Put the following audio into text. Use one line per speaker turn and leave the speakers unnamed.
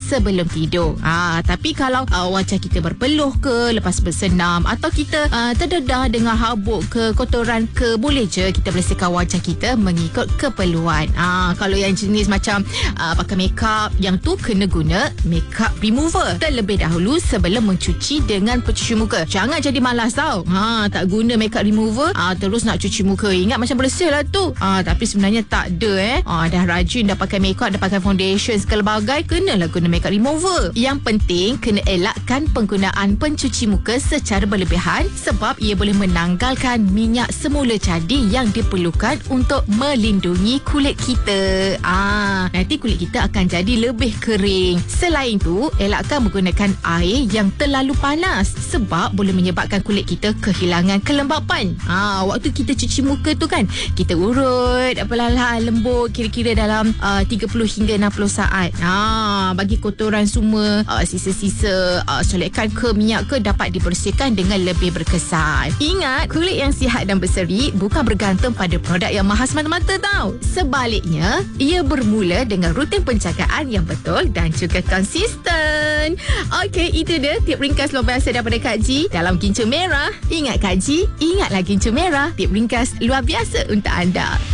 sebelum tidur. Tapi kalau wajah kita berpeluh ke lepas bersenam, atau kita terdedah dengan habuk ke, kotoran ke, boleh je kita bersihkan wajah kita mengikut keperluan. Kalau yang jenis macam pakai makeup, yang tu kena guna makeup remover terlebih dahulu sebelum mencuci dengan pencuci muka. Jangan jadi malas tau. Tak guna makeup remover, terus nak cuci muka. Ingat macam bersih lah tu. Tapi sebenarnya tak ada. Dah rajin, dah pakai makeup, dah pakai foundation segala bagai, kenalah guna makeup remover. Yang penting kena elakkan penggunaan pencuci muka secara berlebihan sebab ia boleh menanggalkan minyak semula jadi yang diperlukan untuk melindungi kulit kita. Nanti kulit kita akan jadi lebih kering. Selain tu, elakkan menggunakan air yang terlalu panas sebab boleh menyebabkan kulit kita kehilangan kelembapan. Waktu kita cuci muka tu kan, kita urut perlahan lembut kira-kira dalam 30 hingga 60 saat. Bagi kotoran semua, sisa-sisa solekan ke, minyak ke dapat dibersihkan dengan lebih berkesan. Ingat, kulit yang sihat dan berseri bukan bergantung pada produk yang mahal semata-mata tau. Sebaliknya, ia bermula dengan rutin penjagaan yang betul dan juga konsisten. Okey, itu dia tip ringkas luar biasa daripada Kak G dalam Gincu Merah. Ingat Kak G, ingatlah Gincu Merah, tip ringkas luar biasa untuk anda.